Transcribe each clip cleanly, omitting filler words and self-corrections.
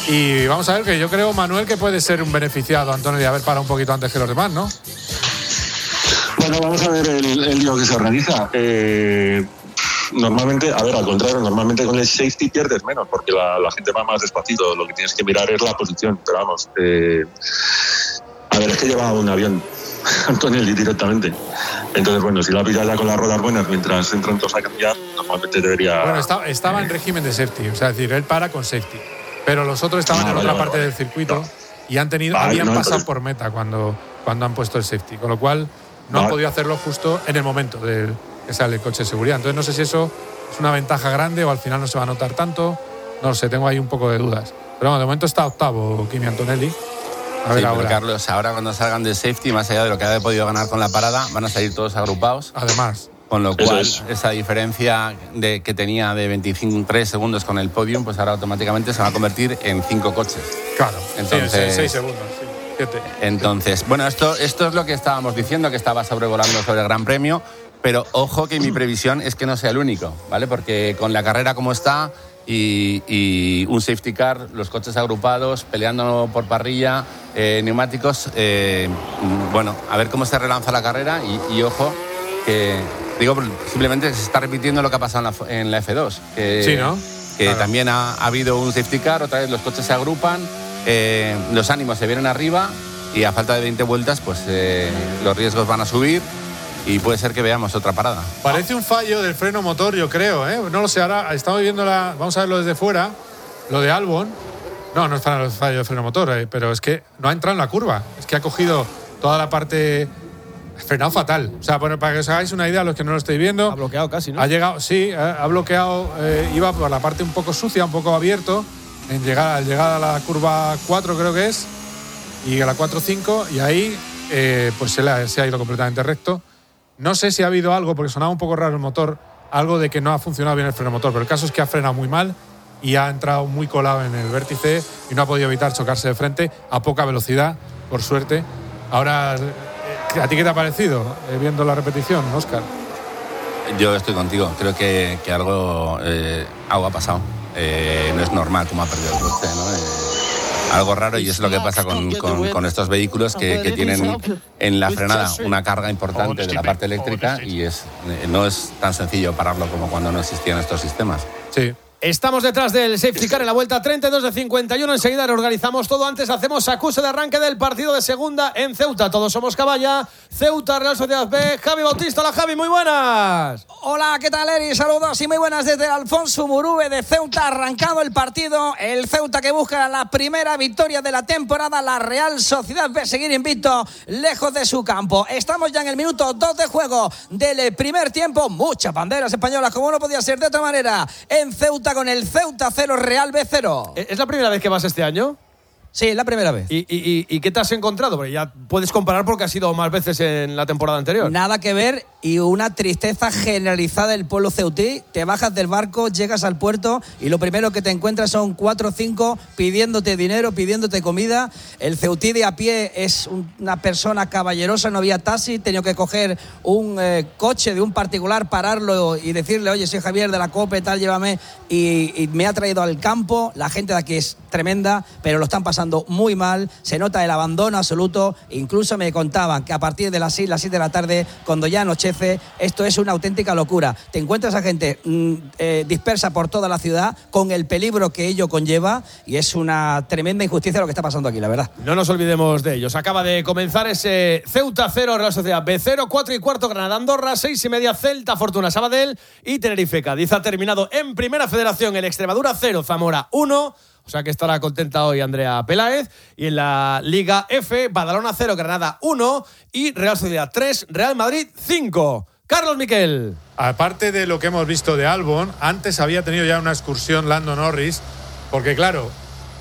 Y vamos a ver, que yo creo, Manuel, que puede ser un beneficiado Antonelli de haber parado un poquito antes que los demás, ¿no? Bueno, vamos a ver el lío que se organiza. Normalmente, a ver, al contrario, normalmente con el safety pierdes menos porque la gente va más despacito. Lo que tienes que mirar es la posición, pero vamos. A ver, es que lleva un avión Antonelli directamente. Entonces, bueno, si la pillas ya con las ruedas buenas mientras entran todos a cambiar, normalmente debería... Bueno, estaba en régimen de safety, o sea, es decir, él para con safety. Pero los otros estaban en otra parte del circuito y habían pasado por meta cuando han puesto el safety, con lo cual no han podido hacerlo justo en el momento que sale el coche de seguridad. Entonces no sé si eso es una ventaja grande o al final no se va a notar tanto. No lo sé, tengo ahí un poco de dudas. Pero bueno, de momento está octavo Kimi Antonelli. A ver, ahora. Carlos, ahora cuando salgan del safety, más allá de lo que ha podido ganar con la parada, van a salir todos agrupados. Además. Con lo cual, esa diferencia que tenía de 23 segundos con el podium, pues ahora automáticamente se va a convertir en 5 coches. Claro, entonces, 6 segundos, sí, 7. Entonces, bueno, esto es lo que estábamos diciendo, que estaba sobrevolando sobre el Gran Premio, pero ojo que mi previsión es que no sea el único, ¿vale? Porque con la carrera como está y un safety car, los coches agrupados, peleando por parrilla, neumáticos, bueno, a ver cómo se relanza la carrera y ojo que... Digo, simplemente se está repitiendo lo que ha pasado en la F2. Sí, ¿no? Que claro. También ha habido un safety car, otra vez los coches se agrupan, los ánimos se vienen arriba y a falta de 20 vueltas, pues los riesgos van a subir y puede ser que veamos otra parada. Parece un fallo del freno motor, yo creo, ¿eh? No lo sé, ahora estamos viendo vamos a verlo desde fuera, lo de Albon. No es fallo del freno motor, pero es que no ha entrado en la curva. Es que ha cogido toda la parte... Frenado fatal. O sea, bueno, para que os hagáis una idea, los que no lo estáis viendo. Ha bloqueado casi, ¿no? Ha llegado, sí, ha bloqueado. Iba por la parte un poco sucia, un poco abierto. Al llegar a la curva 4, creo que es. Y a la 4-5. Y ahí, pues se ha ido completamente recto. No sé si ha habido algo, porque sonaba un poco raro el motor. Algo de que no ha funcionado bien el freno motor. Pero el caso es que ha frenado muy mal. Y ha entrado muy colado en el vértice. Y no ha podido evitar chocarse de frente a poca velocidad, por suerte. Ahora. ¿A ti qué te ha parecido viendo la repetición, Óscar? Yo estoy contigo. Creo que algo ha pasado. No es normal como ha perdido el coche, ¿no? Algo raro, y es lo que pasa con estos vehículos que tienen en la frenada una carga importante de la parte eléctrica y no es tan sencillo pararlo como cuando no existían estos sistemas. Sí. Estamos detrás del safety car en la vuelta 32 de 51. Enseguida reorganizamos todo. Antes hacemos acuse de arranque del partido de segunda en Ceuta. Todos somos Caballa. Ceuta, Real Sociedad B. Javi Bautista. Hola, Javi, muy buenas. Hola, ¿qué tal, Eri? Saludos y muy buenas desde Alfonso Murube de Ceuta. Arrancado el partido. El Ceuta que busca la primera victoria de la temporada. La Real Sociedad B seguir invicto lejos de su campo. Estamos ya en el minuto 2 de juego del primer tiempo. Muchas banderas españolas, como no podía ser de otra manera. En Ceuta, con el Ceuta 0, Real B 0. ¿Es la primera vez que vas este año? Sí, es la primera vez. ¿Y qué te has encontrado? Porque ya puedes comparar porque has ido más veces en la temporada anterior. Nada que ver, y una tristeza generalizada del pueblo ceutí. Te bajas del barco, llegas al puerto y lo primero que te encuentras son 4 o 5 pidiéndote dinero, pidiéndote comida. El ceutí de a pie es una persona caballerosa, no había taxi, tenía que coger un coche de un particular, pararlo y decirle: oye, soy Javier de la COPE, tal, llévame, y me ha traído al campo. La gente de aquí es tremenda, pero lo están pasando muy mal, se nota el abandono absoluto. Incluso me contaban que a partir de las 6 de la tarde, cuando ya anochece, esto es una auténtica locura. Te encuentras a gente dispersa por toda la ciudad, con el peligro que ello conlleva, y es una tremenda injusticia lo que está pasando aquí, la verdad. No nos olvidemos de ellos. Acaba de comenzar ese Ceuta 0, Real Sociedad B 0, 4 y cuarto Granada Andorra, 6 y media Celta Fortuna Sabadell y Tenerife Cádiz. Ha terminado en Primera Federación el Extremadura 0, Zamora 1. O sea que estará contenta hoy Andrea Peláez. Y en la Liga F, Badalona 0, Granada 1 y Real Sociedad 3, Real Madrid 5. Carlos Miquel. Aparte de lo que hemos visto de Albon, antes había tenido ya una excursión Lando Norris, porque claro,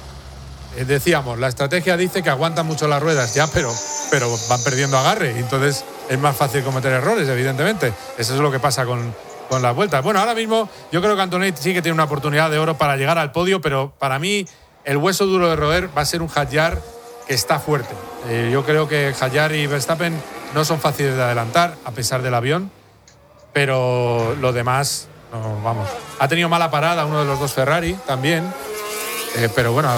decíamos, la estrategia dice que aguantan mucho las ruedas ya, pero van perdiendo agarre, y entonces es más fácil cometer errores, evidentemente. Eso es lo que pasa con las vueltas. Bueno, ahora mismo yo creo que Antonelli sí que tiene una oportunidad de oro para llegar al podio, pero para mí el hueso duro de roer va a ser un Hadjar que está fuerte. Yo creo que Hadjar y Verstappen no son fáciles de adelantar, a pesar del avión, pero lo demás, no, vamos. Ha tenido mala parada uno de los dos Ferrari también, pero bueno,